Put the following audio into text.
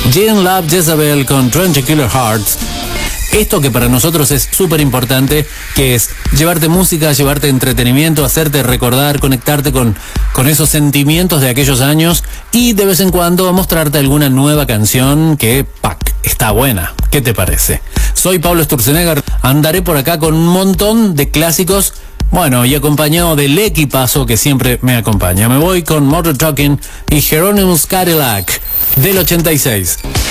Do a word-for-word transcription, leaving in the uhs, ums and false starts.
Gene Love Jezebel con Twenty Killer Hearts. Esto que para nosotros es súper importante, que es llevarte música, llevarte entretenimiento, hacerte recordar, conectarte con, con esos sentimientos de aquellos años y de vez en cuando mostrarte alguna nueva canción que, ¡pac!, está buena. ¿Qué te parece? Soy Pablo Sturzenegger, andaré por acá con un montón de clásicos, bueno, y acompañado del equipazo que siempre me acompaña. Me voy con Modern Talking y Hieronymus Cadillac del ochenta y seis.